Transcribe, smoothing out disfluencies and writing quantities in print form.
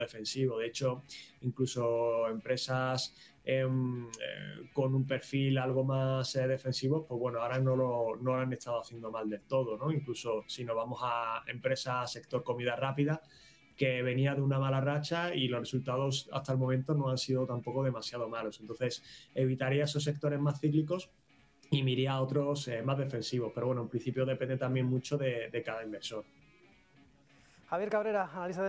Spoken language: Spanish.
defensivo. De hecho, incluso empresas con un perfil algo más defensivo, pues bueno, ahora no lo han estado haciendo mal del todo, ¿no? Incluso si nos vamos a empresas sector comida rápida, que venía de una mala racha y los resultados hasta el momento no han sido tampoco demasiado malos. Entonces, evitaría esos sectores más cíclicos y me iría a otros más defensivos. Pero bueno, en principio depende también mucho de cada inversor. Javier Cabrera, analista de